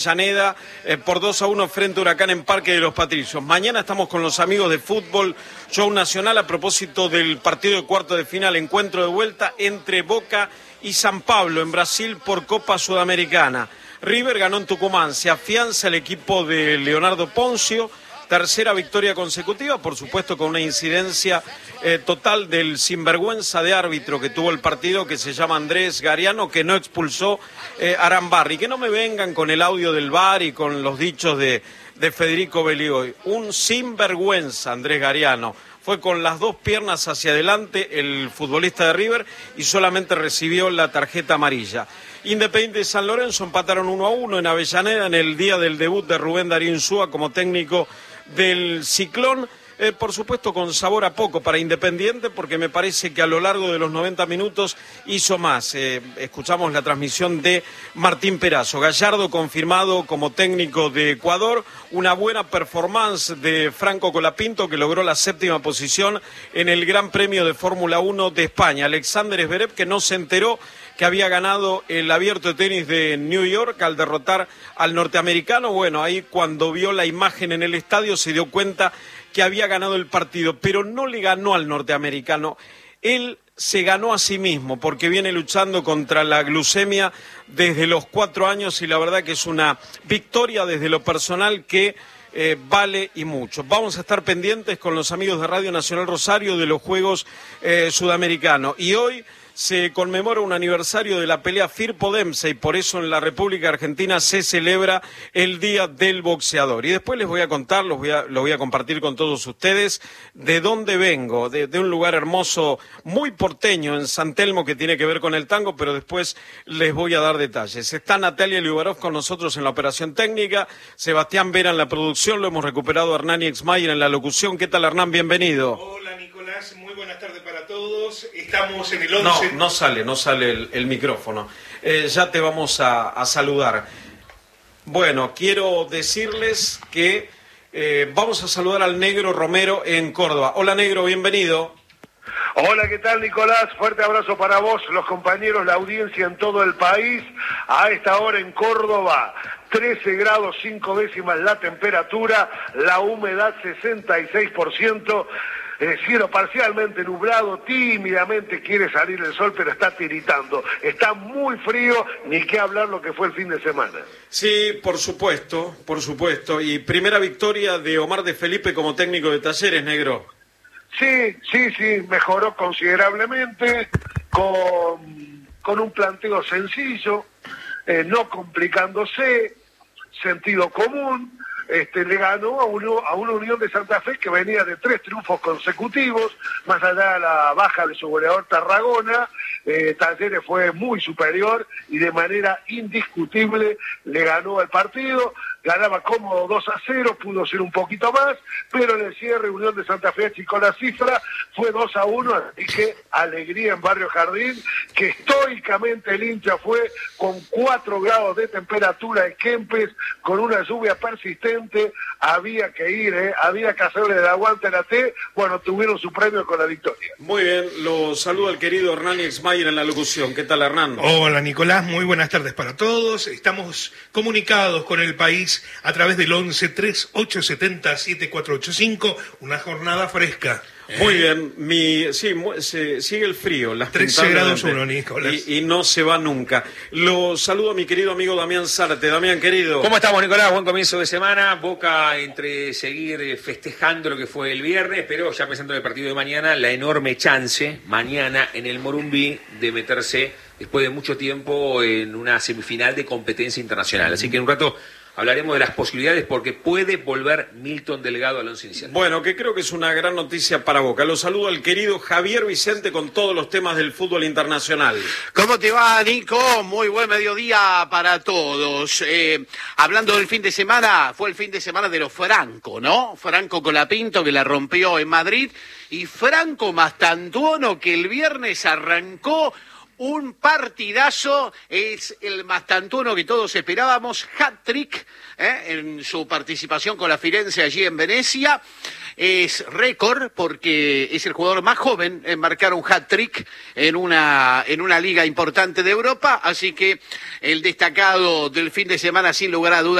Avellaneda por 2-1 frente a Huracán en Parque de los Patricios. Mañana estamos con los amigos de fútbol, show nacional a propósito del partido de cuarto de final, encuentro de vuelta entre Boca y San Pablo en Brasil por Copa Sudamericana. River ganó en Tucumán, se afianza el equipo de Leonardo Poncio, tercera victoria consecutiva, por supuesto con una incidencia total del sinvergüenza de árbitro que tuvo el partido, que se llama Andrés Gariano, que no expulsó a Arambarri. Que no me vengan con el audio del VAR y con los dichos de Federico Beligoy. Un sinvergüenza Andrés Gariano. Fue con las dos piernas hacia adelante el futbolista de River y solamente recibió la tarjeta amarilla. Independiente de San Lorenzo empataron 1-1 en Avellaneda en el día del debut de Rubén Darío Insúa como técnico del Ciclón, por supuesto con sabor a poco para Independiente, porque me parece que a lo largo de los 90 minutos hizo más. Escuchamos la transmisión de Martín Perazo. Gallardo confirmado como técnico de Ecuador, una buena performance de Franco Colapinto, que logró la 7ª posición en el Gran Premio de Fórmula 1 de España. Alexander Zverev, que no se enteró que había ganado el Abierto de Tenis de New York al derrotar al norteamericano. Bueno, ahí cuando vio la imagen en el estadio se dio cuenta que había ganado el partido, pero no le ganó al norteamericano. Él se ganó a sí mismo porque viene luchando contra la glucemia desde los 4 años y la verdad que es una victoria desde lo personal que vale y mucho. Vamos a estar pendientes con los amigos de Radio Nacional Rosario de los Juegos Sudamericanos y hoy se conmemora un aniversario de la pelea Firpo-Dempsey, y por eso en la República Argentina se celebra el Día del Boxeador. Y después les voy a contar, lo voy a compartir con todos ustedes, de dónde vengo, de un lugar hermoso, muy porteño en San Telmo, que tiene que ver con el tango, pero después les voy a dar detalles. Está Natalia Liubarov con nosotros en la operación técnica, Sebastián Vera en la producción, lo hemos recuperado a Hernán Exmayer en la locución. ¿Qué tal, Hernán? Bienvenido. Hola, Nicolás, muy buenas tardes para todos. Estamos en el 11... No sale el micrófono. Ya te vamos a saludar. Bueno, quiero decirles que vamos a saludar al Negro Romero en Córdoba. Hola, Negro, bienvenido. Hola, ¿qué tal, Nicolás? Fuerte abrazo para vos, los compañeros, la audiencia en todo el país. A esta hora en Córdoba, 13 grados 5 décimas la temperatura, la humedad 66%. Cielo parcialmente nublado, tímidamente quiere salir el sol, pero está tiritando. Está muy frío, ni qué hablar lo que fue el fin de semana. Sí, por supuesto. Y primera victoria de Omar de Felipe como técnico de Talleres, Negro. Sí, mejoró considerablemente, con un planteo sencillo, no complicándose, sentido común. Le ganó a una Unión de Santa Fe que venía de 3 triunfos consecutivos, más allá de la baja de su goleador Tarragona. Talleres fue muy superior y de manera indiscutible le ganó el partido. Ganaba cómodo 2-0, pudo ser un poquito más, pero en el cierre Unión de Santa Fe achicó la cifra, fue 2-1, así que alegría en Barrio Jardín, que estoicamente el hincha fue con 4 grados de temperatura de Kempes, con una lluvia persistente, había que ir, había que hacerle el aguante a la T, bueno, tuvieron su premio con la victoria. Muy bien, lo saluda el querido Hernán Exmayer en la locución. ¿Qué tal, Hernán? Hola, Nicolás, muy buenas tardes para todos. Estamos comunicados con el país a través del 11-3870-7485, una jornada fresca. Muy bien, sigue el frío, 13 grados 1, Nicolás. Y no se va nunca. Lo saludo a mi querido amigo Damián Zárate. Damián, querido. ¿Cómo estamos, Nicolás? Buen comienzo de semana. Boca entre seguir festejando lo que fue el viernes, pero ya pensando en el partido de mañana, la enorme chance mañana en el Morumbí de meterse después de mucho tiempo en una semifinal de competencia internacional. Así que en un rato hablaremos de las posibilidades porque puede volver Milton Delgado al once inicial. Bueno, que creo que es una gran noticia para Boca. Lo saludo al querido Javier Vicente con todos los temas del fútbol internacional. ¿Cómo te va, Nico? Muy buen mediodía para todos. Hablando del fin de semana, fue el fin de semana de los Franco, ¿no? Franco Colapinto, que la rompió en Madrid, y Franco Mastantuono, que el viernes arrancó un partidazo, es el Mastantuono que todos esperábamos, hat-trick en su participación con la Firenze allí en Venecia. Es récord porque es el jugador más joven en marcar un hat-trick en una liga importante de Europa, así que el destacado del fin de semana sin lugar a dudas